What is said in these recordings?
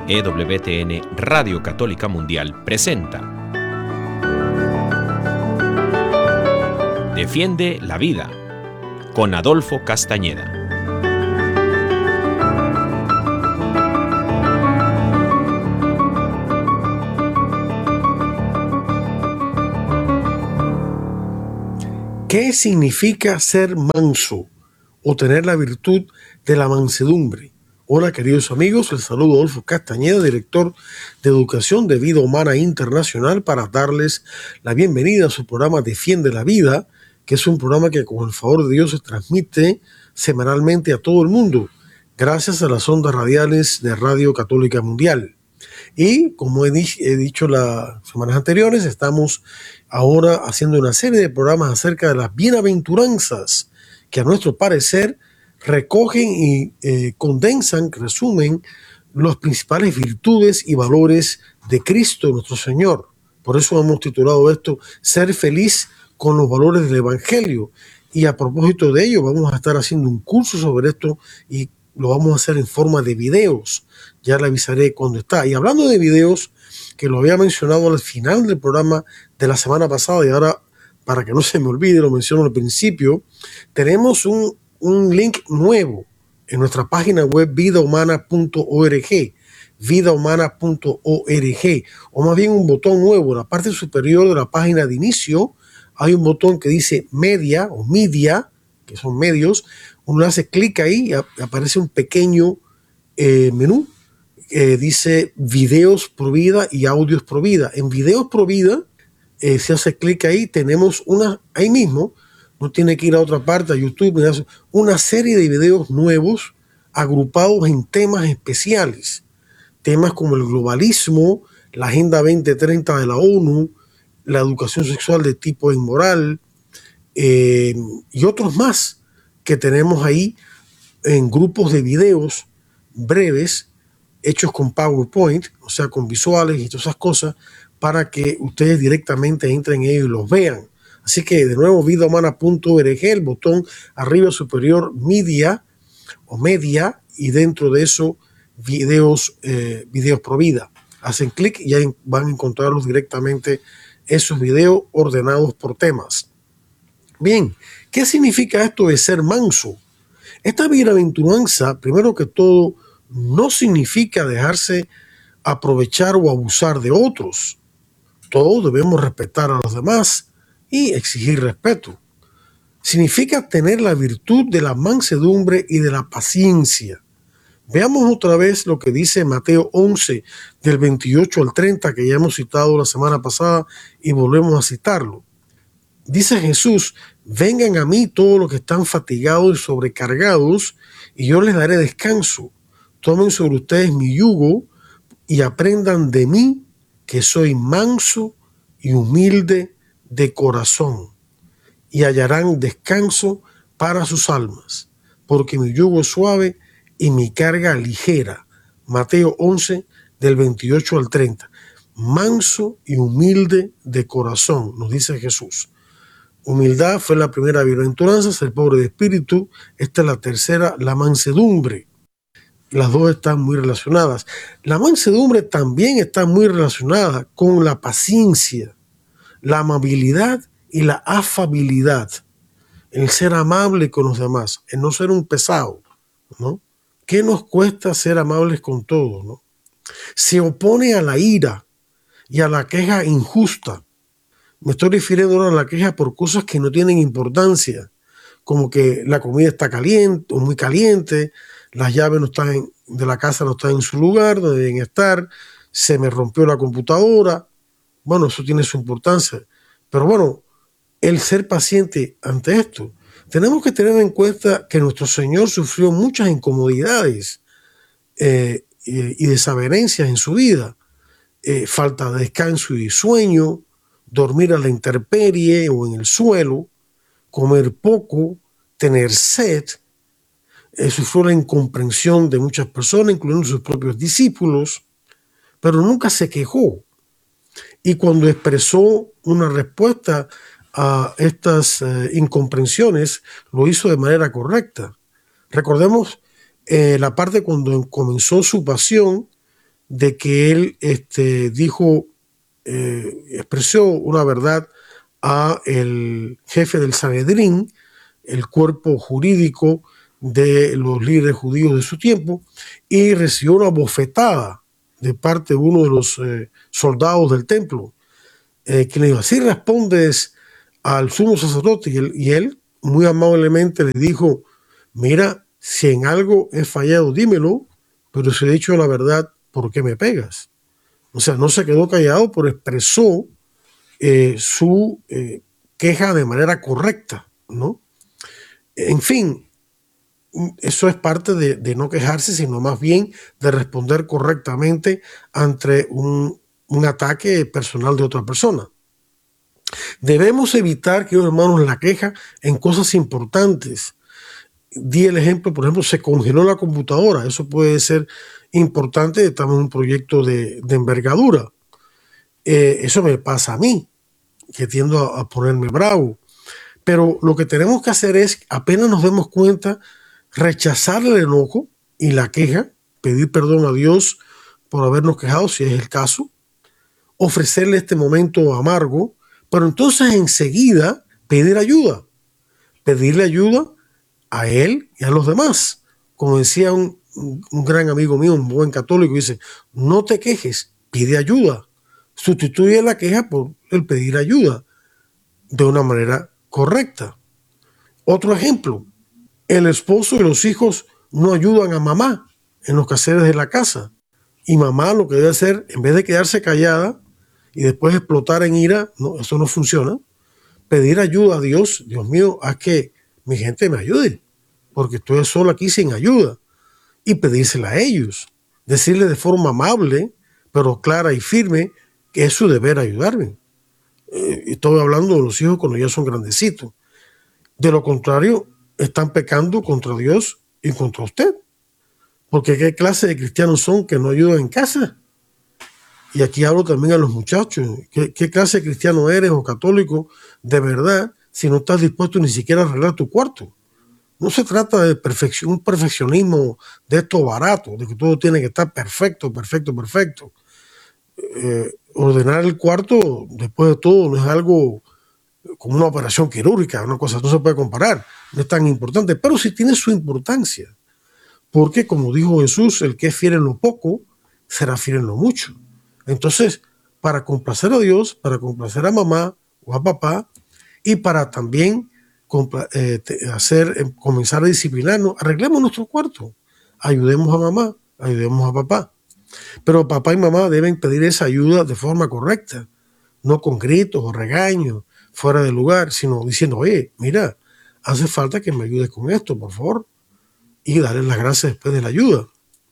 EWTN Radio Católica Mundial presenta Defiende la Vida con Adolfo Castañeda. ¿Qué significa ser manso o tener la virtud de la mansedumbre? Hola queridos amigos, les saludo Adolfo Castañeda, director de Educación de Vida Humana Internacional, para darles la bienvenida a su programa Defiende la Vida, que es un programa que con el favor de Dios se transmite semanalmente a todo el mundo, gracias a las ondas radiales de Radio Católica Mundial. Y como he dicho las semanas anteriores, estamos ahora haciendo una serie de programas acerca de las bienaventuranzas que a nuestro parecer recogen y condensan, resumen las principales virtudes y valores de Cristo nuestro Señor. Por eso hemos titulado esto Ser feliz con los valores del Evangelio. Y a propósito de ello vamos a estar haciendo un curso sobre esto y lo vamos a hacer en forma de videos. Ya le avisaré cuando está. Y hablando de videos, que lo había mencionado al final del programa de la semana pasada y ahora, para que no se me olvide, lo menciono al principio, tenemos un link nuevo en nuestra página web vidahumana.org, vidahumana.org, o más bien un botón nuevo. En la parte superior de la página de inicio hay un botón que dice media o media, que son medios. Uno hace clic ahí y aparece un pequeño menú que dice videos pro vida y audios pro vida. En videos pro vida, si hace clic ahí, tenemos ahí mismo, no tiene que ir a otra parte, a YouTube, una serie de videos nuevos agrupados en temas especiales. Temas como el globalismo, la Agenda 2030 de la ONU, la educación sexual de tipo inmoral y otros más que tenemos ahí en grupos de videos breves hechos con PowerPoint, o sea, con visuales y todas esas cosas, para que ustedes directamente entren en ellos y los vean. Así que, de nuevo, vidahumana.org, el botón arriba superior, media o media, y dentro de eso, videos pro vida. Hacen clic y ya van a encontrarlos directamente, esos videos ordenados por temas. Bien, ¿qué significa esto de ser manso? Esta bienaventuranza, primero que todo, no significa dejarse aprovechar o abusar de otros. Todos debemos respetar a los demás y exigir respeto. Significa tener la virtud de la mansedumbre y de la paciencia. Veamos otra vez lo que dice Mateo 11, del 28 al 30, que ya hemos citado la semana pasada y volvemos a citarlo. Dice Jesús: vengan a mí todos los que están fatigados y sobrecargados, y yo les daré descanso. Tomen sobre ustedes mi yugo y aprendan de mí, que soy manso y humilde de corazón, y hallarán descanso para sus almas, porque mi yugo es suave y mi carga ligera. Mateo 11, del 28 al 30. Manso y humilde de corazón, nos dice Jesús. Humildad fue la primera bienaventuranza, ser pobre de espíritu. Esta es la tercera, la mansedumbre. Las dos están muy relacionadas. La mansedumbre también está muy relacionada con la paciencia, la amabilidad y la afabilidad. El ser amable con los demás, el no ser un pesado, ¿no? ¿Qué nos cuesta ser amables con todos, no? Se opone a la ira y a la queja injusta. Me estoy refiriendo ahora a la queja por cosas que no tienen importancia, como que la comida está caliente o muy caliente, las llaves de la casa no están en su lugar donde deben estar, se me rompió la computadora. Bueno, eso tiene su importancia. Pero bueno, el ser paciente ante esto. Tenemos que tener en cuenta que nuestro Señor sufrió muchas incomodidades y desavenencias en su vida. Falta de descanso y sueño, dormir a la intemperie o en el suelo, comer poco, tener sed. Sufrió la incomprensión de muchas personas, incluyendo sus propios discípulos, pero nunca se quejó. Y cuando expresó una respuesta a estas incomprensiones, lo hizo de manera correcta. Recordemos la parte cuando comenzó su pasión, de que él expresó una verdad a el jefe del Sanedrín, el cuerpo jurídico de los líderes judíos de su tiempo, y recibió una bofetada de parte de uno de los soldados del templo, que le dijo: así respondes al sumo sacerdote. Y él muy amablemente le dijo: mira, si en algo he fallado, dímelo, pero si he dicho la verdad, ¿por qué me pegas? O sea, no se quedó callado, pero expresó su queja de manera correcta, ¿no? En fin, eso es parte de no quejarse, sino más bien de responder correctamente ante un ataque personal de otra persona. Debemos evitar, queridos hermanos, la queja en cosas importantes. Di el ejemplo, por ejemplo, se congeló la computadora. Eso puede ser importante, estamos en un proyecto de envergadura. Eso me pasa a mí, que tiendo a ponerme bravo. Pero lo que tenemos que hacer es, apenas nos demos cuenta, rechazar el enojo y la queja, pedir perdón a Dios por habernos quejado, si es el caso, ofrecerle este momento amargo, pero entonces enseguida pedir ayuda, pedirle ayuda a él y a los demás. Como decía un gran amigo mío, un buen católico, dice: no te quejes, pide ayuda. Sustituye la queja por el pedir ayuda de una manera correcta. Otro ejemplo: el esposo y los hijos no ayudan a mamá en los quehaceres de la casa. Y mamá lo que debe hacer, en vez de quedarse callada y después explotar en ira, no, eso no funciona. Pedir ayuda a Dios: Dios mío, haz que mi gente me ayude, porque estoy solo aquí sin ayuda. Y pedírsela a ellos. Decirle de forma amable, pero clara y firme, que es su deber ayudarme. Estoy hablando de los hijos cuando ya son grandecitos. De lo contrario, están pecando contra Dios y contra usted. Porque ¿qué clase de cristianos son que no ayudan en casa? Y aquí hablo también a los muchachos. ¿Qué clase de cristiano eres o católico de verdad si no estás dispuesto ni siquiera a arreglar tu cuarto? No se trata de un perfeccionismo de esto barato, de que todo tiene que estar perfecto, perfecto, perfecto. Ordenar el cuarto, después de todo, no es algo como una operación quirúrgica, una cosa no se puede comparar, no es tan importante, pero sí tiene su importancia. Porque, como dijo Jesús, el que es fiel en lo poco, será fiel en lo mucho. Entonces, para complacer a Dios, para complacer a mamá o a papá, y para también comenzar a disciplinarnos, arreglemos nuestro cuarto, ayudemos a mamá, ayudemos a papá. Pero papá y mamá deben pedir esa ayuda de forma correcta, no con gritos o regaños fuera de lugar, sino diciendo: oye, mira, hace falta que me ayudes con esto, por favor, y darles las gracias después de la ayuda.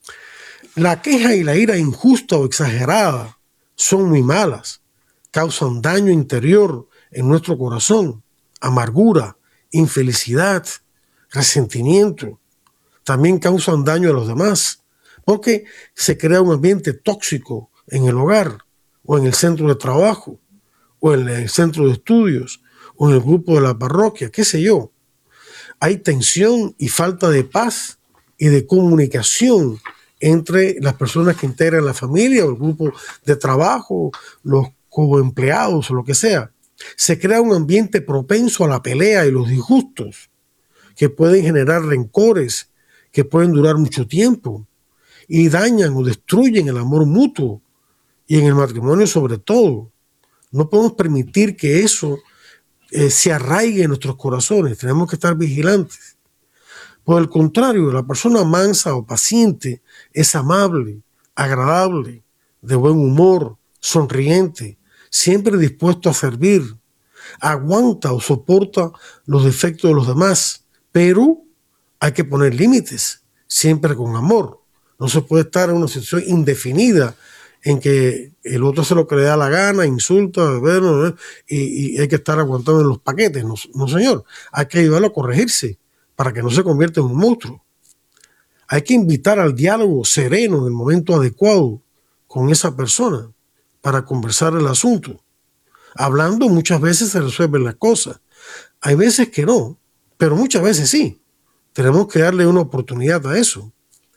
La queja y la ira injusta o exagerada son muy malas, causan daño interior en nuestro corazón, amargura, infelicidad, resentimiento. También causan daño a los demás, porque se crea un ambiente tóxico en el hogar, o en el centro de trabajo, o en el centro de estudios, o en el grupo de la parroquia, qué sé yo. Hay tensión y falta de paz y de comunicación entre las personas que integran la familia o el grupo de trabajo, los coempleados o lo que sea. Se crea un ambiente propenso a la pelea y los disgustos, que pueden generar rencores, que pueden durar mucho tiempo y dañan o destruyen el amor mutuo y en el matrimonio sobre todo. No podemos permitir que eso se arraigue en nuestros corazones. Tenemos que estar vigilantes. Por el contrario, la persona mansa o paciente es amable, agradable, de buen humor, sonriente, siempre dispuesto a servir, aguanta o soporta los defectos de los demás, pero hay que poner límites, siempre con amor. No se puede estar en una situación indefinida en que el otro hace lo que le da la gana, insulta, bueno, y hay que estar aguantando en los paquetes. No, no, señor. Hay que ayudarlo a corregirse para que no se convierta en un monstruo. Hay que invitar al diálogo sereno en el momento adecuado con esa persona para conversar el asunto. Hablando muchas veces se resuelven las cosas. Hay veces que no, pero muchas veces sí. Tenemos que darle una oportunidad a eso.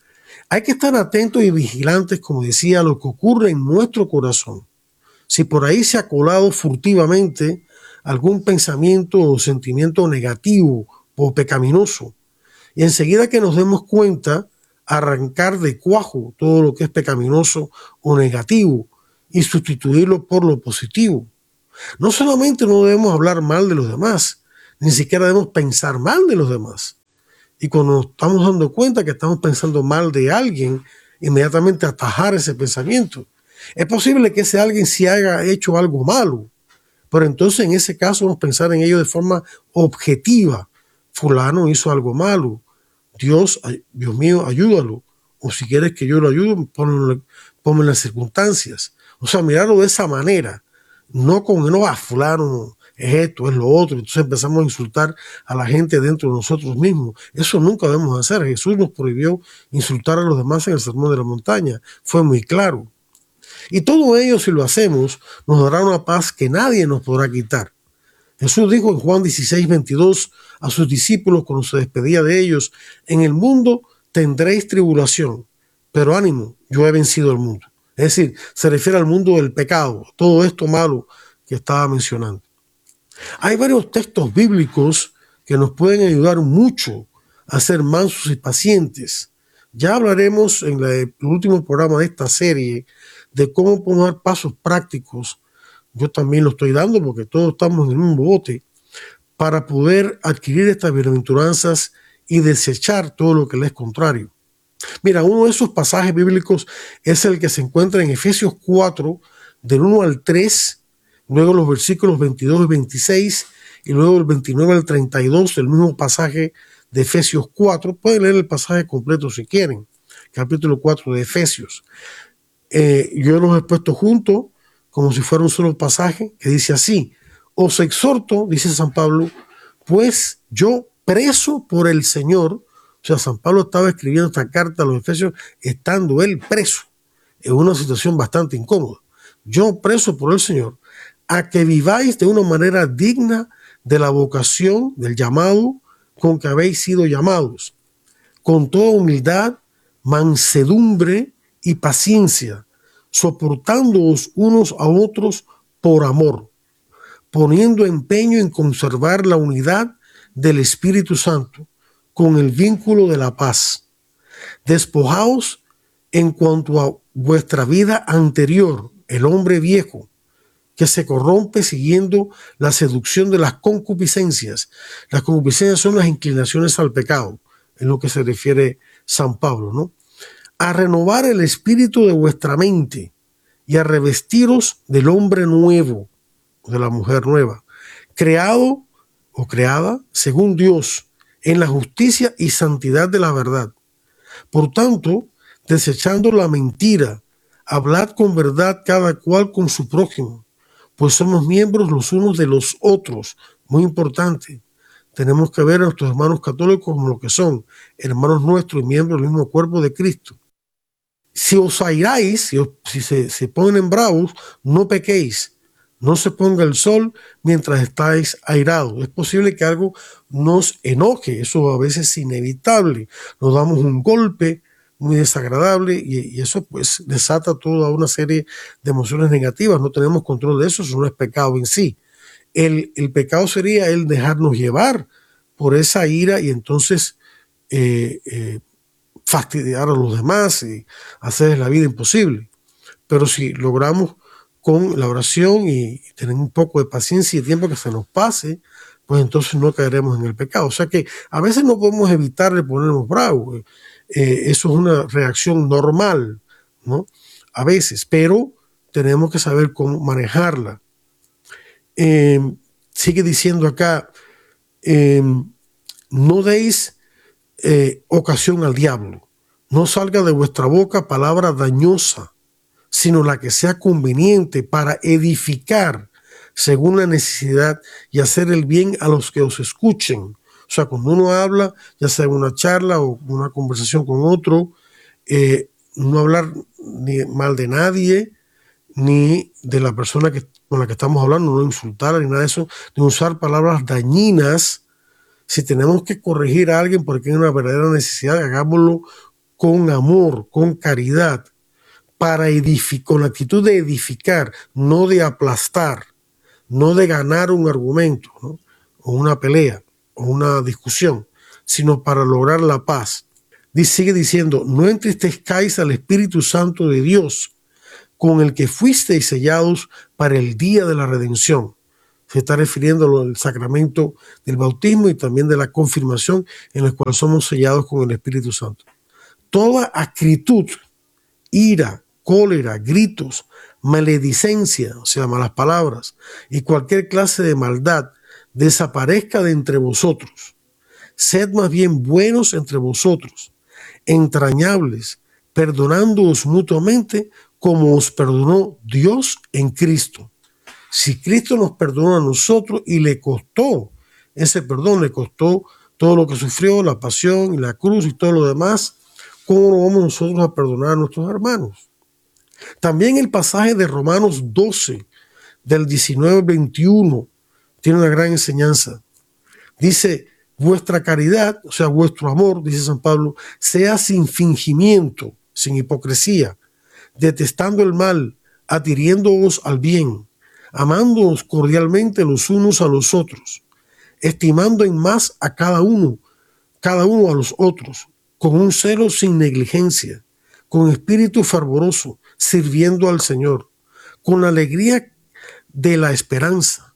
Hay que estar atentos y vigilantes, como decía, a lo que ocurre en nuestro corazón. Si por ahí se ha colado furtivamente algún pensamiento o sentimiento negativo o pecaminoso, y enseguida que nos demos cuenta, arrancar de cuajo todo lo que es pecaminoso o negativo y sustituirlo por lo positivo. No solamente no debemos hablar mal de los demás, ni siquiera debemos pensar mal de los demás. Y cuando nos estamos dando cuenta que estamos pensando mal de alguien, inmediatamente atajar ese pensamiento. Es posible que ese alguien sí haya hecho algo malo, pero entonces en ese caso vamos a pensar en ello de forma objetiva. Fulano hizo algo malo. Dios mío, ayúdalo. O si quieres que yo lo ayude, ponme en las circunstancias. O sea, mirarlo de esa manera. No con, no, fulano es esto, es lo otro. Entonces empezamos a insultar a la gente dentro de nosotros mismos. Eso nunca debemos hacer. Jesús nos prohibió insultar a los demás en el Sermón de la Montaña. Fue muy claro. Y todo ello, si lo hacemos, nos dará una paz que nadie nos podrá quitar. Jesús dijo en Juan 16:22 a sus discípulos cuando se despedía de ellos: en el mundo tendréis tribulación, pero ánimo, yo he vencido el mundo. Es decir, se refiere al mundo del pecado, todo esto malo que estaba mencionando. Hay varios textos bíblicos que nos pueden ayudar mucho a ser mansos y pacientes. Ya hablaremos en el último programa de esta serie de cómo podemos dar pasos prácticos. Yo también lo estoy dando porque todos estamos en el mismo bote para poder adquirir estas bienaventuranzas y desechar todo lo que le es contrario. Mira, uno de esos pasajes bíblicos es el que se encuentra en Efesios 4, del 1 al 3, luego los versículos 22 y 26, y luego el 29 al 32, el mismo pasaje de Efesios 4. Pueden leer el pasaje completo si quieren, capítulo 4 de Efesios. Yo los he puesto juntos como si fuera un solo pasaje que dice así: os exhorto, dice San Pablo, pues yo preso por el Señor. O sea, San Pablo estaba escribiendo esta carta a los Efesios estando él preso, en una situación bastante incómoda. Yo preso por el Señor, a que viváis de una manera digna de la vocación, del llamado con que habéis sido llamados, con toda humildad, mansedumbre y paciencia, soportándoos unos a otros por amor, poniendo empeño en conservar la unidad del Espíritu Santo con el vínculo de la paz. Despojaos en cuanto a vuestra vida anterior, el hombre viejo, que se corrompe siguiendo la seducción de las concupiscencias. Las concupiscencias son las inclinaciones al pecado, en lo que se refiere San Pablo, ¿no? A renovar el espíritu de vuestra mente y a revestiros del hombre nuevo, de la mujer nueva, creado o creada según Dios, en la justicia y santidad de la verdad. Por tanto, desechando la mentira, hablad con verdad cada cual con su prójimo, pues somos miembros los unos de los otros. Muy importante. Tenemos que ver a nuestros hermanos católicos como lo que son, hermanos nuestros y miembros del mismo cuerpo de Cristo. Si os airáis, si se ponen bravos, no pequéis. No se ponga el sol mientras estáis airados. Es posible que algo nos enoje. Eso a veces es inevitable. Nos damos un golpe muy desagradable y eso pues desata toda una serie de emociones negativas. No tenemos control de eso. Eso no es pecado en sí. El pecado sería el dejarnos llevar por esa ira y entonces fastidiar a los demás y hacer la vida imposible. Pero si logramos con la oración y tener un poco de paciencia y tiempo que se nos pase, pues entonces no caeremos en el pecado. O sea que a veces no podemos evitar de ponernos bravos. Eso es una reacción normal, ¿no? A veces, pero tenemos que saber cómo manejarla. Sigue diciendo acá, no deis ocasión al diablo. No salga de vuestra boca palabra dañosa, sino la que sea conveniente para edificar según la necesidad y hacer el bien a los que os escuchen. O sea, cuando uno habla, ya sea en una charla o una conversación con otro, no hablar ni mal de nadie, ni de la persona con la que estamos hablando, no insultar ni nada de eso, ni usar palabras dañinas. Si tenemos que corregir a alguien porque hay una verdadera necesidad, hagámoslo con amor, con caridad, con la actitud de edificar, no de aplastar, no de ganar un argumento, ¿no? O una pelea o una discusión, sino para lograr la paz. Sigue diciendo, no entristezcáis al Espíritu Santo de Dios, con el que fuisteis sellados para el día de la redención. Se está refiriendo al sacramento del bautismo y también de la confirmación, en el cual somos sellados con el Espíritu Santo. Toda acritud, ira, cólera, gritos, maledicencia, o sea, malas palabras, y cualquier clase de maldad desaparezca de entre vosotros. Sed más bien buenos entre vosotros, entrañables, perdonándoos mutuamente como os perdonó Dios en Cristo. Si Cristo nos perdonó a nosotros y le costó ese perdón, le costó todo lo que sufrió, la pasión y la cruz y todo lo demás, ¿cómo no vamos nosotros a perdonar a nuestros hermanos? También el pasaje de Romanos 12, del 19 al 21, tiene una gran enseñanza. Dice, vuestra caridad, o sea, vuestro amor, dice San Pablo, sea sin fingimiento, sin hipocresía, detestando el mal, adhiriéndoos al bien, amándoos cordialmente los unos a los otros, estimando en más a cada uno a los otros, con un celo sin negligencia, con espíritu fervoroso, sirviendo al Señor, con la alegría de la esperanza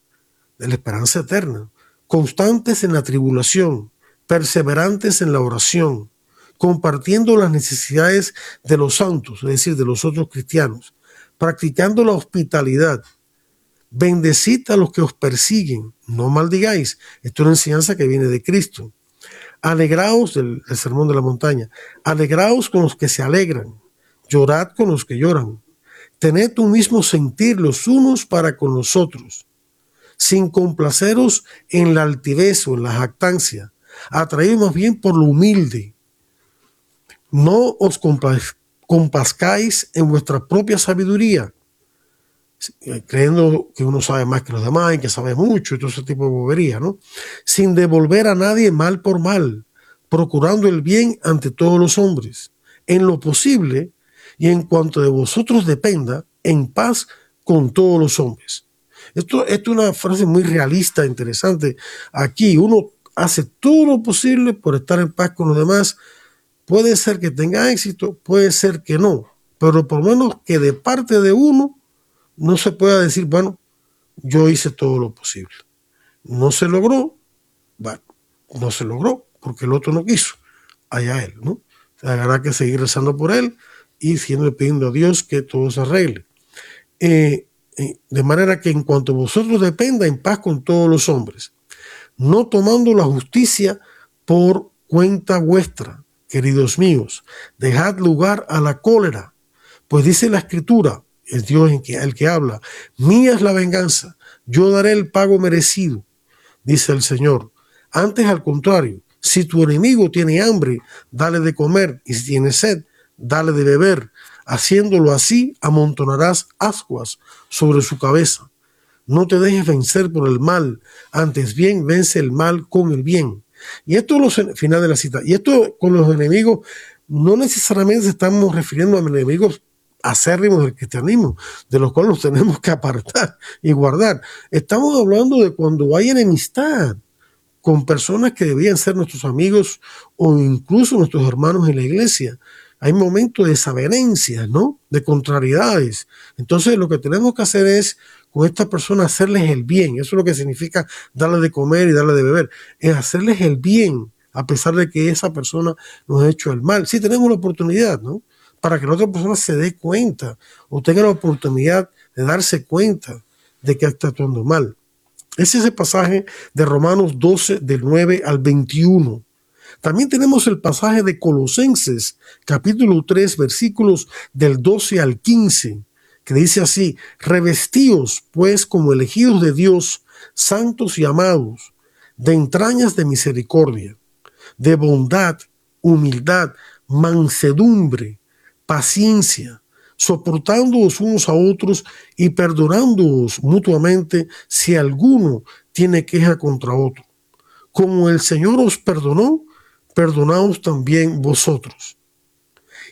eterna, constantes en la tribulación, perseverantes en la oración, compartiendo las necesidades de los santos, es decir, de los otros cristianos, practicando la hospitalidad. Bendecid a los que os persiguen, no maldigáis. Esto es una enseñanza que viene de Cristo. Alegraos del sermón de la montaña. Alegraos con los que se alegran. Llorad con los que lloran. Tened un mismo sentir los unos para con los otros, sin complaceros en la altivez o en la jactancia, atraídos más bien por lo humilde. No os compazcáis en vuestra propia sabiduría, creyendo que uno sabe más que los demás y que sabe mucho y todo ese tipo de bobería, ¿no? Sin devolver a nadie mal por mal, procurando el bien ante todos los hombres, en lo posible y en cuanto de vosotros dependa, en paz con todos los hombres. Esto es una frase muy realista, interesante. Aquí uno hace todo lo posible por estar en paz con los demás. Puede ser que tenga éxito, puede ser que no, pero por lo menos que de parte de uno no se pueda decir, bueno, yo hice todo lo posible. No se logró, bueno, no se logró porque el otro no quiso. Allá él, ¿no? Habrá que seguir rezando por él y pidiendo a Dios que todo se arregle. De manera que en cuanto vosotros dependa, en paz con todos los hombres, no tomando la justicia por cuenta vuestra, queridos míos, dejad lugar a la cólera, pues dice la Escritura, es Dios el que habla, mía es la venganza, yo daré el pago merecido, dice el Señor. Antes, al contrario, si tu enemigo tiene hambre, dale de comer, y si tiene sed, dale de beber. Haciéndolo así, amontonarás ascuas sobre su cabeza. No te dejes vencer por el mal, antes bien vence el mal con el bien. Y esto es el final de la cita. Y esto con los enemigos, no necesariamente estamos refiriendo a enemigos acérrimos del cristianismo, de los cuales nos tenemos que apartar y guardar. Estamos hablando de cuando hay enemistad con personas que debían ser nuestros amigos o incluso nuestros hermanos en la iglesia. Hay momentos de desavenencias, ¿no? De contrariedades. Entonces lo que tenemos que hacer es con estas personas hacerles el bien. Eso es lo que significa darle de comer y darle de beber. Es hacerles el bien a pesar de que esa persona nos ha hecho el mal. Sí tenemos la oportunidad, ¿no? Para que la otra persona se dé cuenta o tenga la oportunidad de darse cuenta de que está actuando mal. Ese es el pasaje de Romanos 12, del 9 al 21. También tenemos el pasaje de Colosenses, capítulo 3, versículos del 12 al 15, que dice así: revestíos, pues, como elegidos de Dios, santos y amados, de entrañas de misericordia, de bondad, humildad, mansedumbre, paciencia, soportándoos unos a otros y perdonándoos mutuamente si alguno tiene queja contra otro. Como el Señor os perdonó, perdonaos también vosotros.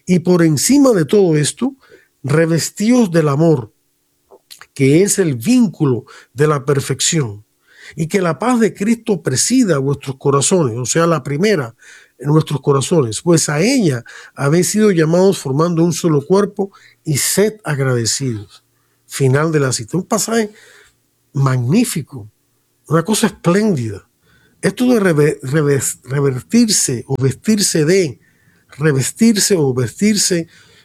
Y por encima de todo esto, revestidos del amor, que es el vínculo de la perfección, y que la paz de Cristo presida vuestros corazones, o sea, la primera en nuestros corazones, pues a ella habéis sido llamados formando un solo cuerpo y sed agradecidos. Final de la cita. Un pasaje magnífico, una cosa espléndida. Esto de revertirse o vestirse de, revestirse o vestirse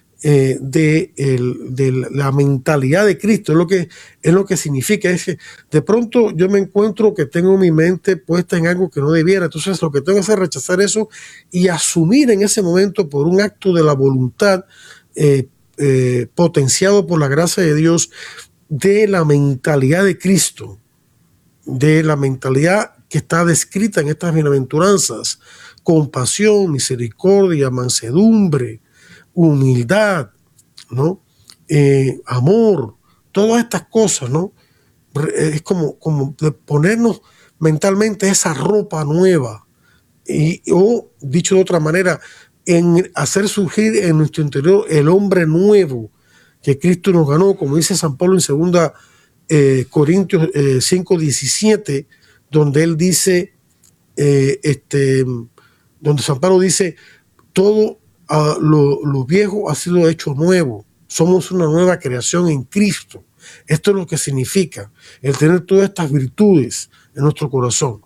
de la mentalidad de Cristo, es lo que significa. Es que de pronto yo me encuentro que tengo mi mente puesta en algo que no debiera, entonces lo que tengo que hacer es rechazar eso y asumir en ese momento, por un acto de la voluntad potenciado por la gracia de Dios, de la mentalidad de Cristo, de la mentalidad que está descrita en estas bienaventuranzas: compasión, misericordia, mansedumbre, humildad, ¿no? Amor, todas estas cosas, ¿no? Es como ponernos mentalmente esa ropa nueva, o dicho de otra manera, en hacer surgir en nuestro interior el hombre nuevo que Cristo nos ganó, como dice San Pablo en 2 Corintios 5:17, donde él dice, donde San Pablo dice, todo lo viejo ha sido hecho nuevo. Somos una nueva creación en Cristo. Esto es lo que significa el tener todas estas virtudes en nuestro corazón.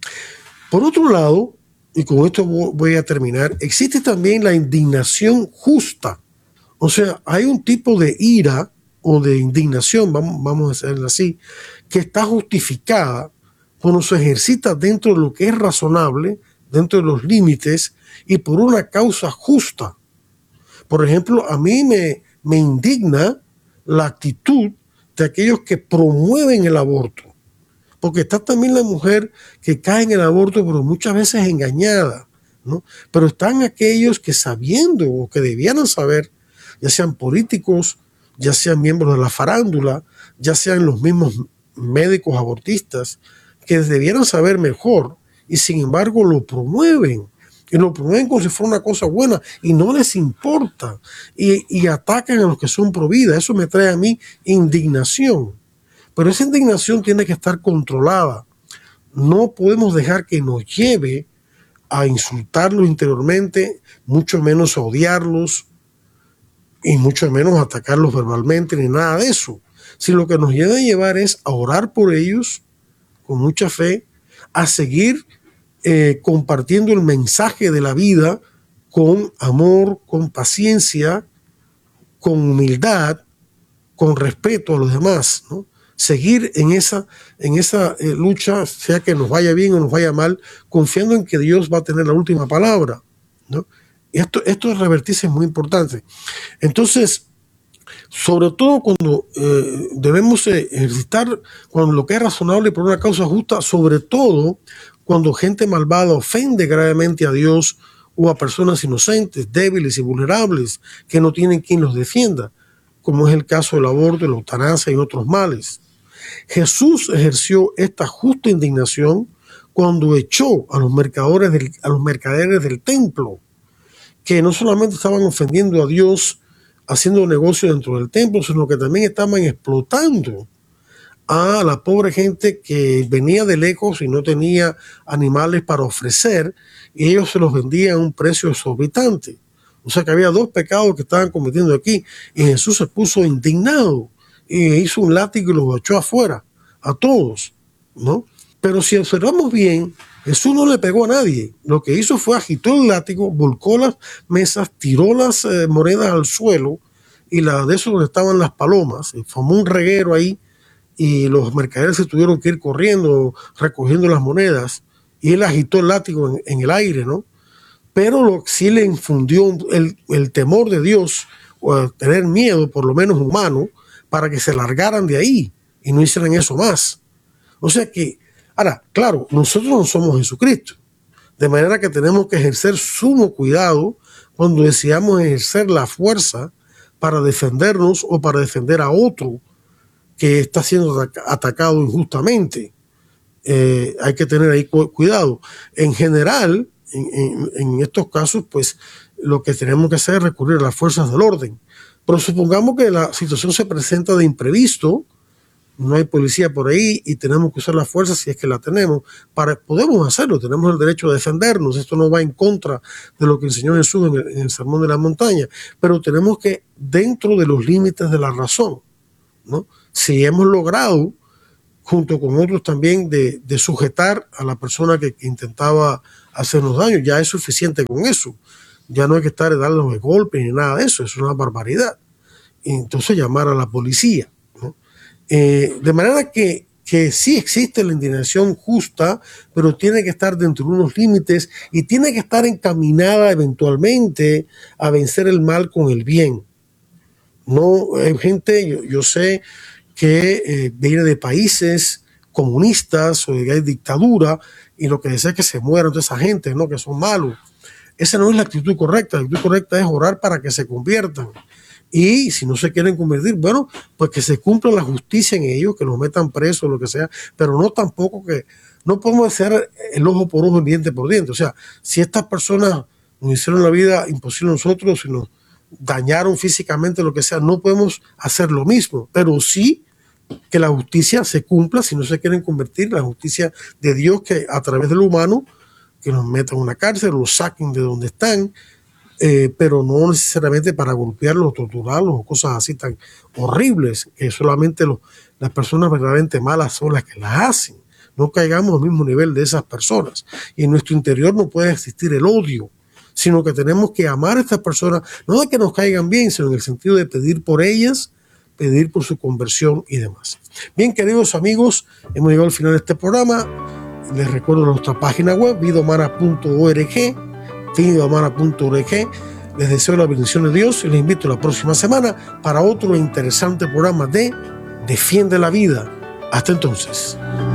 Por otro lado, y con esto voy a terminar, existe también la indignación justa. O sea, hay un tipo de ira o de indignación, vamos a hacerlo así, que está justificada cuando se ejercita dentro de lo que es razonable, dentro de los límites y por una causa justa. Por ejemplo, a mí me indigna la actitud de aquellos que promueven el aborto, porque está también la mujer que cae en el aborto, pero muchas veces engañada, ¿no? Pero están aquellos que, sabiendo o que debieran saber, ya sean políticos, ya sean miembros de la farándula, ya sean los mismos médicos abortistas, que debieran saber mejor y sin embargo lo promueven. Y lo promueven como si fuera una cosa buena y no les importa. Y atacan a los que son pro vida. Eso me trae a mí indignación. Pero esa indignación tiene que estar controlada. No podemos dejar que nos lleve a insultarlos interiormente, mucho menos a odiarlos y mucho menos a atacarlos verbalmente ni nada de eso. Si lo que nos debe llevar es a orar por ellos con mucha fe, a seguir compartiendo el mensaje de la vida con amor, con paciencia, con humildad, con respeto a los demás, ¿no? Seguir en esa lucha, sea que nos vaya bien o nos vaya mal, confiando en que Dios va a tener la última palabra, ¿no? Esto de revertirse es muy importante. Entonces, sobre todo cuando debemos ejercitar cuando lo que es razonable por una causa justa, sobre todo cuando gente malvada ofende gravemente a Dios o a personas inocentes, débiles y vulnerables que no tienen quien los defienda, como es el caso del aborto, la eutanasia y otros males. Jesús ejerció esta justa indignación cuando echó a los mercaderes del templo, que no solamente estaban ofendiendo a Dios haciendo negocio dentro del templo, sino que también estaban explotando a la pobre gente que venía de lejos y no tenía animales para ofrecer, y ellos se los vendían a un precio exorbitante. O sea que había dos pecados que estaban cometiendo aquí, y Jesús se puso indignado y hizo un látigo y los echó afuera a todos, ¿no? Pero si observamos bien, Jesús no le pegó a nadie. Lo que hizo fue agitó el látigo, volcó las mesas, tiró las monedas al suelo, y de eso donde estaban las palomas, y formó un reguero ahí, y los mercaderes se tuvieron que ir corriendo, recogiendo las monedas, y él agitó el látigo en el aire, ¿no? Pero sí le infundió el temor de Dios, o tener miedo, por lo menos humano, para que se largaran de ahí y no hicieran eso más. O sea que, ahora, claro, nosotros no somos Jesucristo, de manera que tenemos que ejercer sumo cuidado cuando deseamos ejercer la fuerza para defendernos o para defender a otro que está siendo atacado injustamente. Hay que tener ahí cuidado. En general, en estos casos, pues lo que tenemos que hacer es recurrir a las fuerzas del orden. Pero supongamos que la situación se presenta de imprevisto, no hay policía por ahí y tenemos que usar la fuerza si es que la tenemos. Podemos hacerlo, tenemos el derecho a defendernos. Esto no va en contra de lo que enseñó Jesús en el Sermón de la Montaña, pero tenemos que, dentro de los límites de la razón, ¿no? Si hemos logrado, junto con otros también, de sujetar a la persona que intentaba hacernos daño, ya es suficiente con eso. Ya no hay que estar dando golpes ni nada de eso, es una barbaridad. Y entonces llamar a la policía, ¿no? De manera que sí existe la indignación justa, pero tiene que estar dentro de unos límites y tiene que estar encaminada eventualmente a vencer el mal con el bien. No hay gente, yo sé que viene de países comunistas o de dictadura y lo que desea es que se mueran toda esa gente, ¿no? Que son malos. Esa no es la actitud correcta. La actitud correcta es orar para que se conviertan. Y si no se quieren convertir, bueno, pues que se cumpla la justicia en ellos, que los metan presos, lo que sea, pero no tampoco que, no podemos hacer el ojo por ojo, el diente por diente. O sea, si estas personas nos hicieron la vida imposible a nosotros, si nos dañaron físicamente, lo que sea, no podemos hacer lo mismo, pero sí que la justicia se cumpla si no se quieren convertir, la justicia de Dios que a través del humano, que los metan en una cárcel, los saquen de donde están, pero no necesariamente para golpearlos, torturarlos o cosas así tan horribles, que solamente las personas verdaderamente malas son las que las hacen. No caigamos al mismo nivel de esas personas. Y en nuestro interior no puede existir el odio, sino que tenemos que amar a estas personas, no de que nos caigan bien, sino en el sentido de pedir por ellas, pedir por su conversión y demás. Bien, queridos amigos, hemos llegado al final de este programa. Les recuerdo nuestra página web, vidahumana.org. Les deseo la bendición de Dios y les invito la próxima semana para otro interesante programa de Defiende la Vida. Hasta entonces.